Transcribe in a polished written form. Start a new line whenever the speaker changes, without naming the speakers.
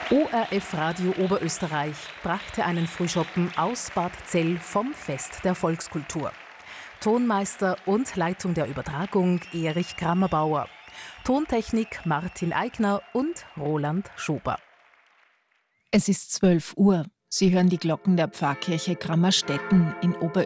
ORF Radio Oberösterreich brachte einen Frühschoppen aus Bad Zell vom Fest der Volkskultur. Tonmeister und Leitung der Übertragung Erich Grammerbauer. Tontechnik Martin Eigner und Roland Schober.
Es ist 12 Uhr. Sie hören die Glocken der Pfarrkirche Grammerstetten in Oberösterreich.